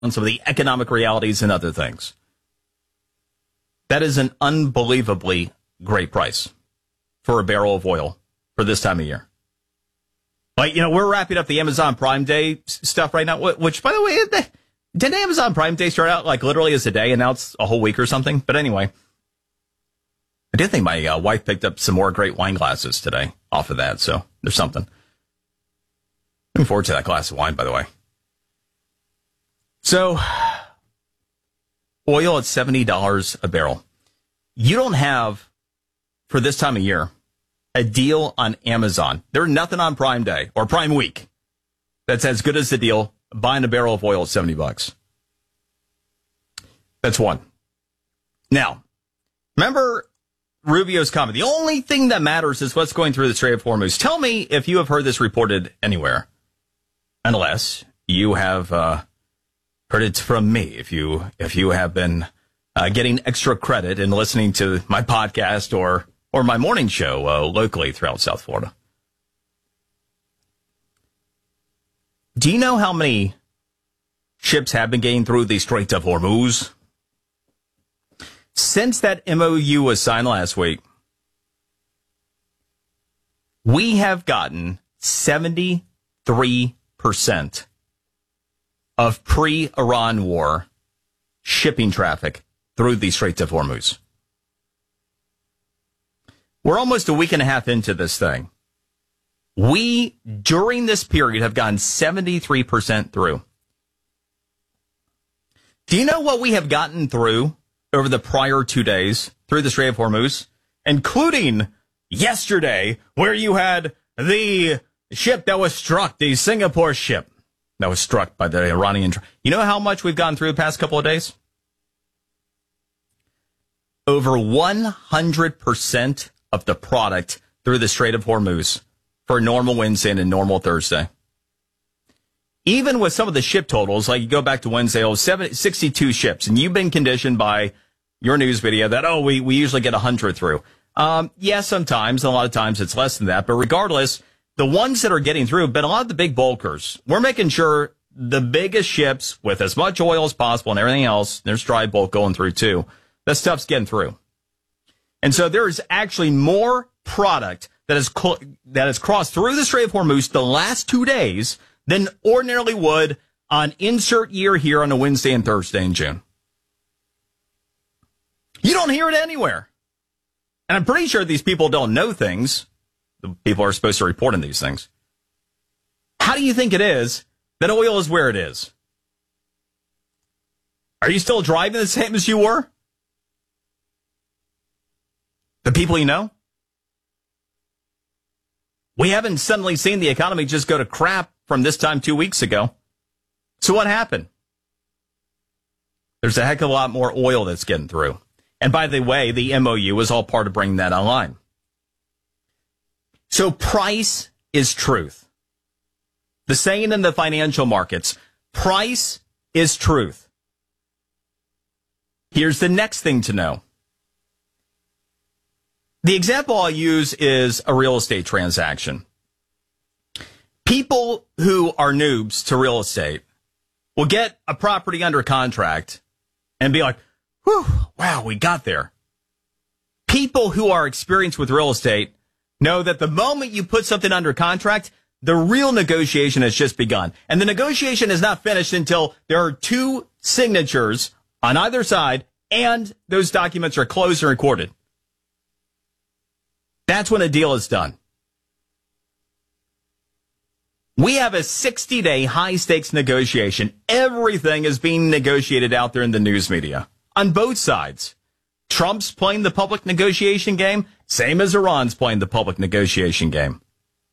on some of the economic realities and other things. That is an unbelievably great price for a barrel of oil for this time of year. Like, we're wrapping up the Amazon Prime Day stuff right now, which, by the way, didn't Amazon Prime Day start out like literally as a day and now it's a whole week or something? But anyway, I did think my wife picked up some more great wine glasses today off of that, so there's something. Looking forward to that glass of wine, by the way. So, oil at $70 a barrel. You don't have, for this time of year, a deal on Amazon. There's nothing on Prime Day or Prime Week that's as good as the deal buying a barrel of oil at $70. That's one. Now, remember Rubio's comment. The only thing that matters is what's going through the Strait of Hormuz. Tell me if you have heard this reported anywhere, unless you have heard it from me. If you have been getting extra credit in listening to my podcast or my morning show locally throughout South Florida. Do you know how many ships have been getting through the Strait of Hormuz? Since that MOU was signed last week, we have gotten 73% of pre-Iran war shipping traffic through the Strait of Hormuz. We're almost a week and a half into this thing. We, during this period, have gotten 73% through. Do you know what we have gotten through over the prior 2 days through the Strait of Hormuz? Including yesterday, where you had the ship that was struck, the Singapore ship that was struck by the Iranian. You know how much we've gotten through the past couple of days? Over 100% of the product through the Strait of Hormuz for a normal Wednesday and a normal Thursday. Even with some of the ship totals, like you go back to Wednesday, 62 ships, and you've been conditioned by your news video that, we usually get 100 through. Yeah, sometimes, a lot of times it's less than that, but regardless, the ones that are getting through have been a lot of the big bulkers. We're making sure the biggest ships with as much oil as possible and everything else, there's dry bulk going through too, that stuff's getting through. And so there is actually more product that has crossed through the Strait of Hormuz the last 2 days than ordinarily would on insert year here on a Wednesday and Thursday in June. You don't hear it anywhere. And I'm pretty sure these people don't know things. The people are supposed to report on these things. How do you think it is that oil is where it is? Are you still driving the same as you were? The people you know? We haven't suddenly seen the economy just go to crap from this time 2 weeks ago. So what happened? There's a heck of a lot more oil that's getting through. And by the way, the MOU was all part of bringing that online. So price is truth. The saying in the financial markets, price is truth. Here's the next thing to know. The example I'll use is a real estate transaction. People who are noobs to real estate will get a property under contract and be like, whew, wow, we got there. People who are experienced with real estate know that the moment you put something under contract, the real negotiation has just begun. And the negotiation is not finished until there are 2 signatures on either side and those documents are closed and recorded. That's when a deal is done. We have a 60-day high-stakes negotiation. Everything is being negotiated out there in the news media on both sides. Trump's playing the public negotiation game, same as Iran's playing the public negotiation game.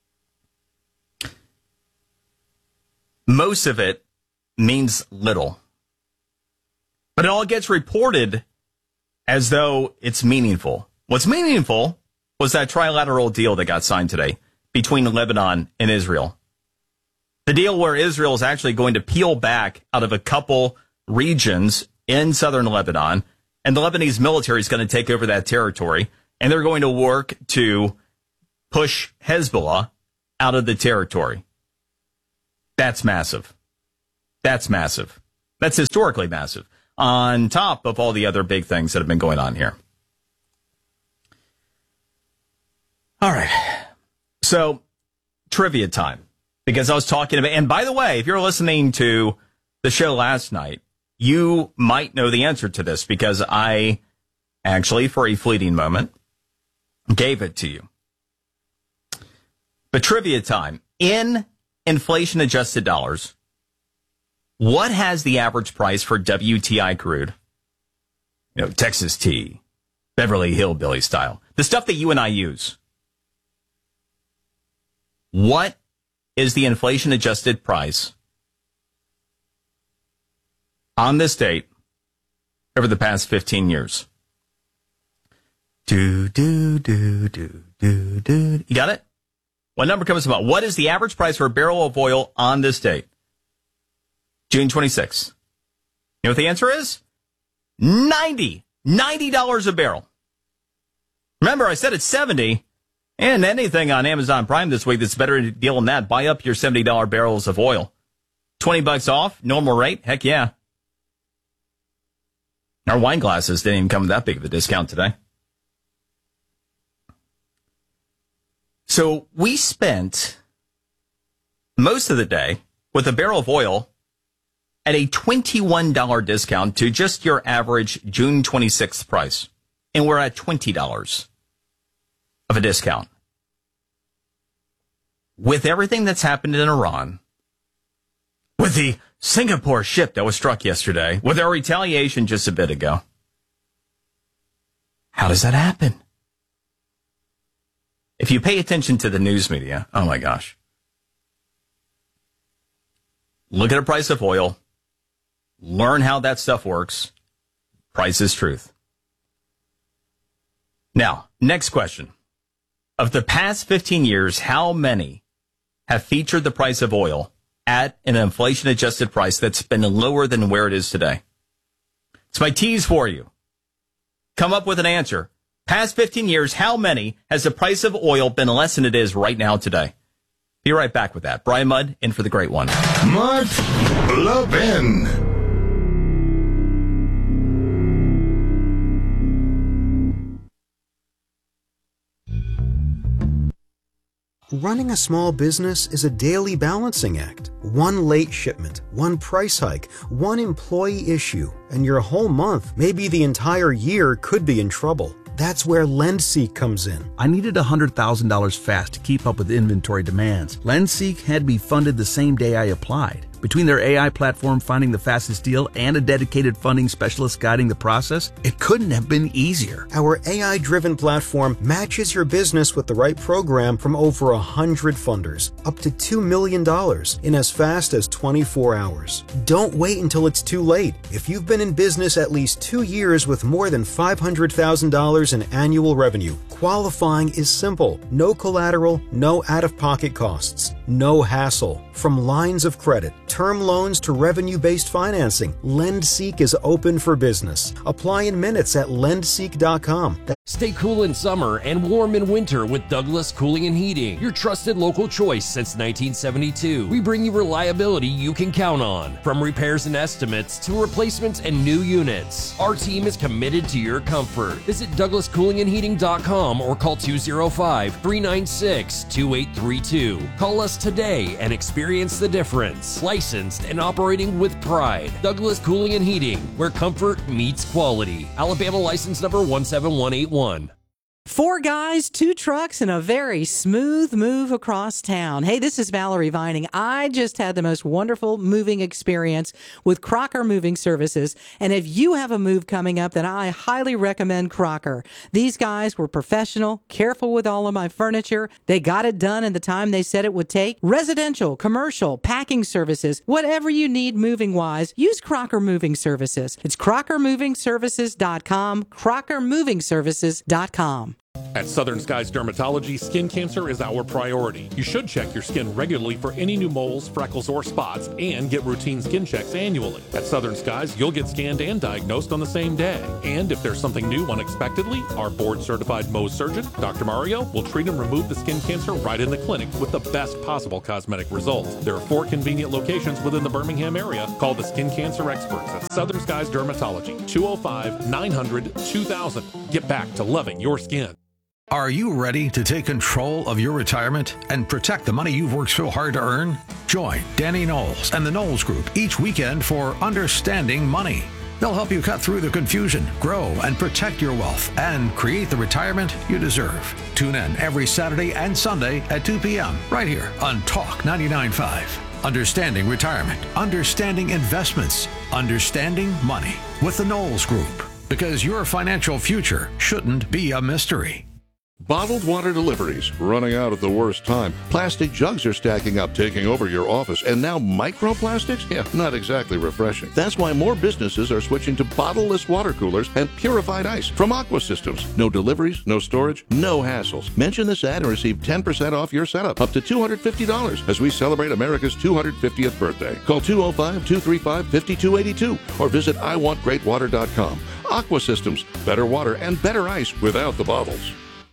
Most of it means little. But it all gets reported as though it's meaningful. What's meaningful was that trilateral deal that got signed today between Lebanon and Israel. The deal where Israel is actually going to peel back out of a couple regions in southern Lebanon, and the Lebanese military is going to take over that territory, and they're going to work to push Hezbollah out of the territory. That's massive. That's massive. That's historically massive, on top of all the other big things that have been going on here. All right. So, trivia time. Because I was talking about, and by the way, if you're listening to the show last night, you might know the answer to this because I actually, for a fleeting moment, gave it to you. But trivia time. In inflation-adjusted dollars, what has the average price for WTI crude? You know, Texas tea, Beverly Hillbilly style. The stuff that you and I use. What is the inflation-adjusted price on this date over the past 15 years? You got it? What number comes about? What is the average price for a barrel of oil on this date? June 26th. You know what the answer is? $90 a barrel. Remember, I said it's 70. And anything on Amazon Prime this week that's better deal than that, buy up your $70 barrels of oil. $20 off, normal rate, heck yeah. Our wine glasses didn't even come with that big of a discount today. So we spent most of the day with a barrel of oil at a $21 discount to just your average June 26th price. And we're at $20 of a discount. With everything that's happened in Iran, with the Singapore ship that was struck yesterday, with our retaliation just a bit ago, how does that happen? If you pay attention to the news media, oh my gosh. Look at the price of oil. Learn how that stuff works. Price is truth. Now, next question. Of the past 15 years, how many have featured the price of oil at an inflation-adjusted price that's been lower than where it is today? It's my tease for you. Come up with an answer. Past 15 years, how many has the price of oil been less than it is right now today? Be right back with that. Brian Mudd, in for the great one. Mark Levin. Running a small business is a daily balancing act. One late shipment, one price hike, one employee issue, and your whole month, maybe the entire year, could be in trouble. That's where LendSeek comes in. I needed $100,000 fast to keep up with inventory demands. LendSeek had me funded the same day I applied. Between their AI platform finding the fastest deal and a dedicated funding specialist guiding the process, it couldn't have been easier. Our AI-driven platform matches your business with the right program from over 100 funders, up to $2 million in as fast as 24 hours. Don't wait until it's too late. If you've been in business at least 2 years with more than $500,000 in annual revenue, qualifying is simple. No collateral, no out-of-pocket costs, no hassle. From lines of credit, term loans to revenue-based financing, LendSeek is open for business. Apply in minutes at lendseek.com. Stay cool in summer and warm in winter with Douglas Cooling and Heating, your trusted local choice since 1972. We bring you reliability you can count on. From repairs and estimates to replacements and new units, our team is committed to your comfort. Visit DouglasCoolingandHeating.com or call 205-396-2832. Call us today and experience the difference. Licensed and operating with pride. Douglas Cooling and Heating, where comfort meets quality. Alabama license number 17181. 4 guys, 2 trucks, and a very smooth move across town. Hey, this is Valerie Vining. I just had the most wonderful moving experience with Crocker Moving Services. And if you have a move coming up, then I highly recommend Crocker. These guys were professional, careful with all of my furniture. They got it done in the time they said it would take. Residential, commercial, packing services, whatever you need moving-wise, use Crocker Moving Services. It's CrockerMovingServices.com, CrockerMovingServices.com. At Southern Skies Dermatology, skin cancer is our priority. You should check your skin regularly for any new moles, freckles, or spots, and get routine skin checks annually. At Southern Skies, you'll get scanned and diagnosed on the same day. And if there's something new unexpectedly, our board-certified Mohs surgeon, Dr. Mario, will treat and remove the skin cancer right in the clinic with the best possible cosmetic results. There are 4 convenient locations within the Birmingham area. Call the skin cancer experts at Southern Skies Dermatology, 205-900-2000. Get back to loving your skin. Are you ready to take control of your retirement and protect the money you've worked so hard to earn? Join Danny Knowles and the Knowles Group each weekend for Understanding Money. They'll help you cut through the confusion, grow and protect your wealth, and create the retirement you deserve. Tune in every Saturday and Sunday at 2 p.m. right here on Talk 99.5. Understanding Retirement, Understanding Investments, Understanding Money with the Knowles Group. Because your financial future shouldn't be a mystery. Bottled water deliveries running out at the worst time. Plastic jugs are stacking up, taking over your office. And now microplastics? Yeah, not exactly refreshing. That's why more businesses are switching to bottle-less water coolers and purified ice from Aqua Systems. No deliveries, no storage, no hassles. Mention this ad and receive 10% off your setup, up to $250 as we celebrate America's 250th birthday. Call 205-235-5282 or visit iwantgreatwater.com. Aqua Systems, better water and better ice without the bottles.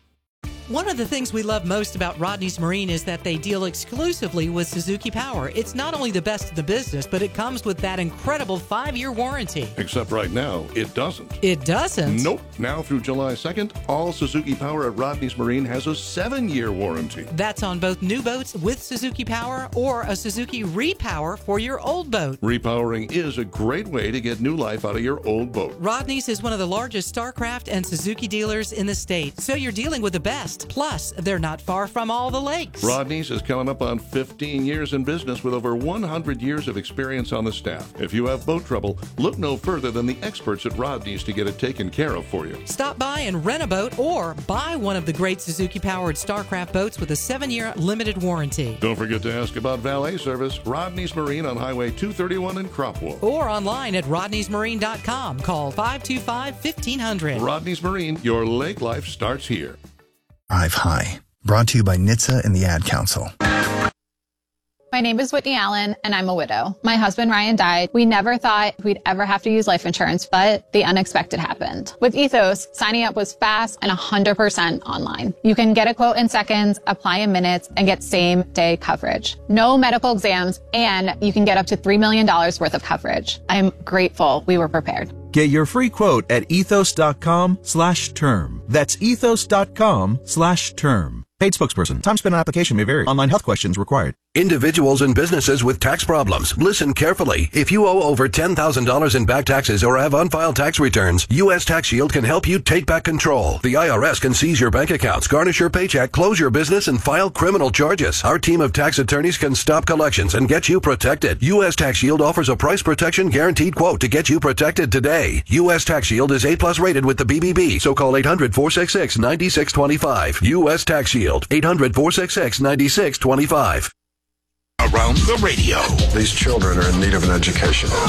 One of the things we love most about Rodney's Marine is that they deal exclusively with Suzuki Power. It's not only the best in the business, but it comes with that incredible 5-year warranty. Except right now, it doesn't. It doesn't? Nope. Now through July 2nd, all Suzuki Power at Rodney's Marine has a 7-year warranty. That's on both new boats with Suzuki Power or a Suzuki Repower for your old boat. Repowering is a great way to get new life out of your old boat. Rodney's is one of the largest StarCraft and Suzuki dealers in the state, so you're dealing with the best. Plus, they're not far from all the lakes. Rodney's is coming up on 15 years in business with over 100 years of experience on the staff. If you have boat trouble, look no further than the experts at Rodney's to get it taken care of for you. Stop by and rent a boat or buy one of the great Suzuki-powered StarCraft boats with a 7-year limited warranty. Don't forget to ask about valet service. Rodney's Marine on Highway 231 in Cropwell. Or online at rodneysmarine.com. Call 525-1500. Rodney's Marine, your lake life starts here. Drive High, brought to you by NHTSA and the Ad Council. My name is Whitney Allen, and I'm a widow. My husband, Ryan, died. We never thought we'd ever have to use life insurance, but the unexpected happened. With Ethos, signing up was fast and 100% online. You can get a quote in seconds, apply in minutes, and get same-day coverage. No medical exams, and you can get up to $3 million worth of coverage. I'm grateful we were prepared. Get your free quote at ethos.com/term. That's ethos.com/term. Paid spokesperson. Time spent on application may vary. Online health questions required. Individuals and businesses with tax problems, listen carefully. If you owe over $10,000 in back taxes or have unfiled tax returns, U.S. Tax Shield can help you take back control. The IRS can seize your bank accounts, garnish your paycheck, close your business, and file criminal charges. Our team of tax attorneys can stop collections and get you protected. U.S. Tax Shield offers a price protection guaranteed quote to get you protected today. U.S. Tax Shield is A+ rated with the BBB, so call 800-466-9625. U.S. Tax Shield, 800-466-9625. Around the radio. These children are in need of an education.